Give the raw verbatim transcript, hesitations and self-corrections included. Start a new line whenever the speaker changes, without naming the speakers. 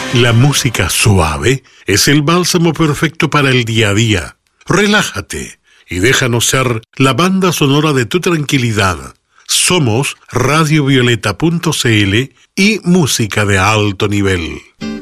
La música suave es el bálsamo perfecto para el día a día. Relájate y déjanos ser la banda sonora de tu tranquilidad. Somos radio violeta punto c l y música de alto nivel.